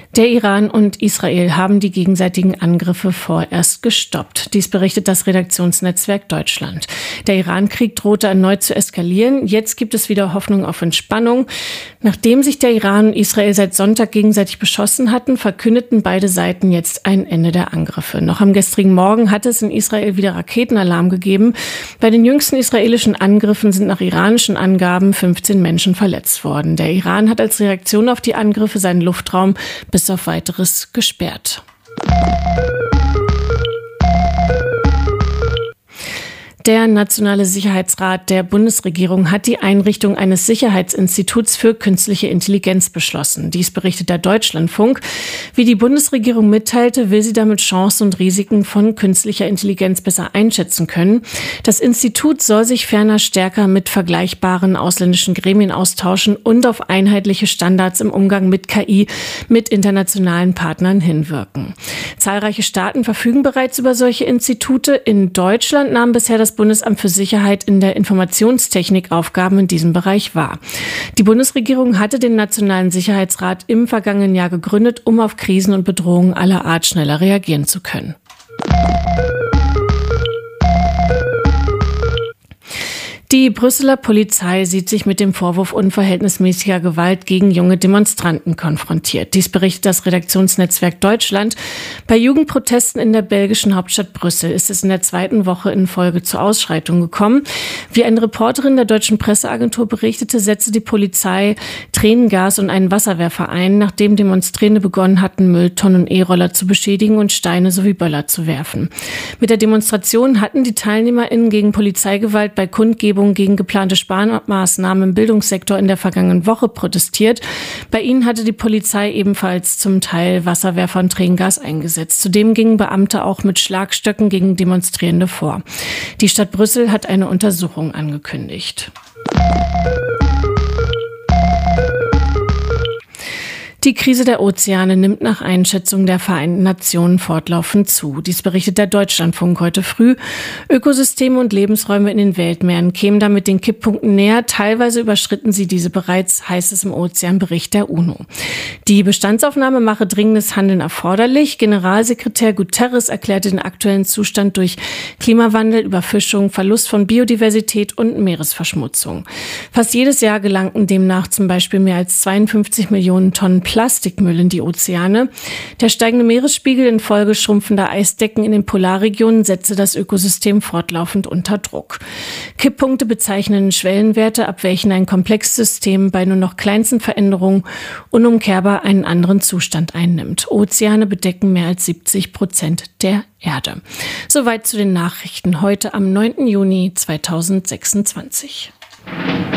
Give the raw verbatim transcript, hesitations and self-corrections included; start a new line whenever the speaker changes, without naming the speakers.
Der Iran und Israel haben die gegenseitigen Angriffe vorerst gestoppt. Dies berichtet das Redaktionsnetzwerk Deutschland. Der Iran-Krieg drohte erneut zu eskalieren. Jetzt gibt es wieder Hoffnung auf Entspannung. Nachdem sich der Iran und Israel seit Sonntag gegenseitig beschossen hatten, verkündeten beide Seiten jetzt ein Ende der Angriffe. Noch am gestrigen Morgen hatte es in Israel wieder Raketenalarm gegeben. Bei den jüngsten israelischen Angriffen sind nach iranischen Angaben fünfzehn Menschen verletzt worden. Der Iran hat als Reaktion auf die Angriffe seinen Luftraum bis auf Weiteres gesperrt. Der Nationale Sicherheitsrat der Bundesregierung hat die Einrichtung eines Sicherheitsinstituts für künstliche Intelligenz beschlossen. Dies berichtet der Deutschlandfunk. Wie die Bundesregierung mitteilte, will sie damit Chancen und Risiken von künstlicher Intelligenz besser einschätzen können. Das Institut soll sich ferner stärker mit vergleichbaren ausländischen Gremien austauschen und auf einheitliche Standards im Umgang mit K I mit internationalen Partnern hinwirken. Zahlreiche Staaten verfügen bereits über solche Institute. In Deutschland nahm bisher das Bundesamt für Sicherheit in der Informationstechnik Aufgaben in diesem Bereich wahr. Die Bundesregierung hatte den Nationalen Sicherheitsrat im vergangenen Jahr gegründet, um auf Krisen und Bedrohungen aller Art schneller reagieren zu können. Die Brüsseler Polizei sieht sich mit dem Vorwurf unverhältnismäßiger Gewalt gegen junge Demonstranten konfrontiert. Dies berichtet das Redaktionsnetzwerk Deutschland. Bei Jugendprotesten in der belgischen Hauptstadt Brüssel ist es in der zweiten Woche in Folge zu Ausschreitungen gekommen. Wie eine Reporterin der deutschen Presseagentur berichtete, setzte die Polizei Tränengas und einen Wasserwerfer ein, nachdem Demonstrierende begonnen hatten, Mülltonnen und E-Roller zu beschädigen und Steine sowie Böller zu werfen. Mit der Demonstration hatten die TeilnehmerInnen gegen Polizeigewalt bei Kundgebungen gegen geplante Sparmaßnahmen im Bildungssektor in der vergangenen Woche protestiert. Bei ihnen hatte die Polizei ebenfalls zum Teil Wasserwerfer und Tränengas eingesetzt. Zudem gingen Beamte auch mit Schlagstöcken gegen Demonstrierende vor. Die Stadt Brüssel hat eine Untersuchung angekündigt. Die Krise der Ozeane nimmt nach Einschätzung der Vereinten Nationen fortlaufend zu. Dies berichtet der Deutschlandfunk heute früh. Ökosysteme und Lebensräume in den Weltmeeren kämen damit den Kipppunkten näher. Teilweise überschritten sie diese bereits, heißt es im Ozeanbericht der UNO. Die Bestandsaufnahme mache dringendes Handeln erforderlich. Generalsekretär Guterres erklärte den aktuellen Zustand durch Klimawandel, Überfischung, Verlust von Biodiversität und Meeresverschmutzung. Fast jedes Jahr gelangten demnach zum Beispiel mehr als zweiundfünfzig Millionen Tonnen Plastikmüll in die Ozeane. Der steigende Meeresspiegel infolge schrumpfender Eisdecken in den Polarregionen setzte das Ökosystem fortlaufend unter Druck. Kipppunkte bezeichnen Schwellenwerte, ab welchen ein komplexes System bei nur noch kleinsten Veränderungen unumkehrbar einen anderen Zustand einnimmt. Ozeane bedecken mehr als siebzig Prozent der Erde. Soweit zu den Nachrichten heute am neunten Juni zweitausendsechsundzwanzig.